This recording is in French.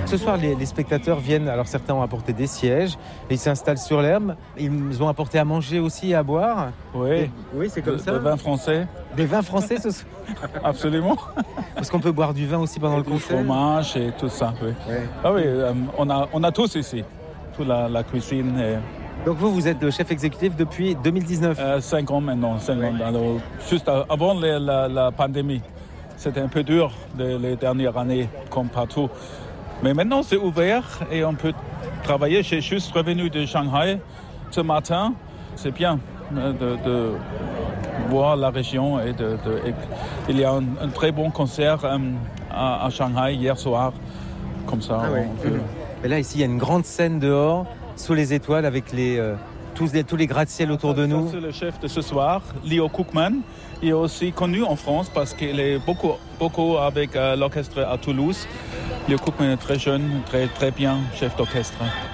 Ce soir, les spectateurs viennent, alors certains ont apporté des sièges, et ils s'installent sur l'herbe. Ils ont apporté à manger aussi et à boire. Oui, c'est comme ça. Des vins français. Des vins français ce soir. Absolument. Parce qu'on peut boire du vin aussi pendant le concert. Du fromage et tout ça, oui. Ouais. Ah oui, on a tous ici, toute la cuisine. Et... Donc vous êtes le chef exécutif depuis 2019. 5 ans maintenant, 5 ans. Alors, juste avant la pandémie. C'était un peu dur les dernières années, comme partout. Mais maintenant, c'est ouvert et on peut travailler. J'ai juste revenu de Shanghai ce matin. C'est bien de voir la région. Il y a un très bon concert à Shanghai hier soir. Comme ça, Et là, ici, il y a une grande scène dehors, sous les étoiles, avec tous les gratte-ciel autour de nous. C'est le chef de ce soir, Leo Kookman. Il est aussi connu en France parce qu'il est beaucoup avec l'orchestre à Toulouse. Leo Kookman est très jeune, très bien chef d'orchestre.